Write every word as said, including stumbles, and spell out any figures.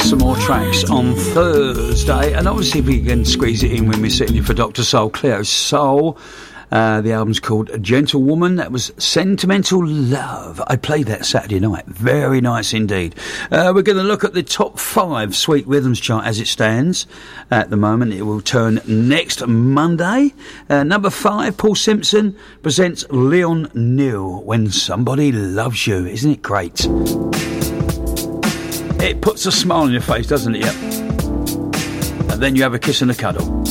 some more tracks on Thursday, and obviously we can squeeze it in when we're sitting here for Doctor Soul, Cleo Soul. Uh, the album's called Gentlewoman. That was Sentimental Love. I played that Saturday night. Very nice indeed. Uh, we're going to look at the top five Sweet Rhythms chart as it stands at the moment. It will turn next Monday. Uh, number five, Paul Simpson presents Leon Neal, When Somebody Loves You. Isn't it great? It puts a smile on your face, doesn't it? Yep. And then you have a kiss and a cuddle.